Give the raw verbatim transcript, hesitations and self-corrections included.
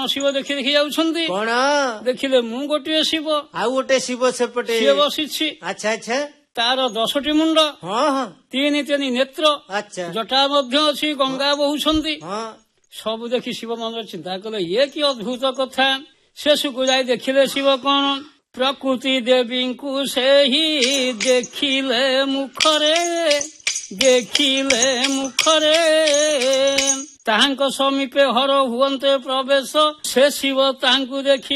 ଶିବ ଦେଖି ଦେଖି ଯାଉଛନ୍ତି। କଣ ଦେଖିଲେ ମୁଁ ଗୋଟିଏ ଶିବ, ଆଉ ଗୋଟେ ଶିବ ସେପଟେ ସିଏ ବସିଛି। ଆଚ୍ଛା ଆଚ୍ଛା ତାର ଦଶଟି ମୁଣ୍ଡ, ହଁ ହଁ ତିନି ତିନି ନେତ୍ର, ଆଚ୍ଛା ଜଟା ମଧ୍ୟ ଅଛି, ଗଙ୍ଗା ବହୁଛନ୍ତି। ହଁ ସବୁ ଦେଖି ଶିବ ମନରେ ଚିନ୍ତା କଲେ ଇଏ କି ଅଦ୍ଭୁତ କଥା। ଶେଷକୁ ଯାଇ ଦେଖିଲେ ଶିବ କଣ, ପ୍ରକୃତି ଦେବୀଙ୍କୁ ସେହି ଦେଖିଲେ ମୁଖରେ, ଦେଖିଲେ ମୁଖରେ ତାହାଙ୍କ ସମୀପେ ହର ହୁଅନ୍ତେ ପ୍ରବେଶ। ସେ ଶିବ ତାଙ୍କୁ ଦେଖି